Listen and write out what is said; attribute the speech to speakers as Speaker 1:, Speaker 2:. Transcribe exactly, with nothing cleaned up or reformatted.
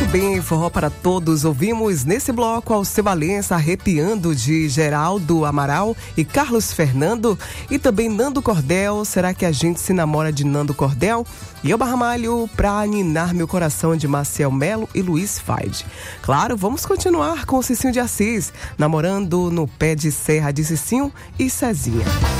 Speaker 1: bem, Forró para Todos. Ouvimos nesse bloco Alceu Valença, Arrepiando, de Geraldo Amaral e Carlos Fernando, e também Nando Cordel, Será que a gente se namora, de Nando Cordel, e Elba Ramalho, Pra Ninar Meu Coração, de Marcel Melo e Luiz Faide. Claro, vamos continuar com o Cicinho de Assis, Namorando no Pé de Serra, de Cicinho e Cezinha.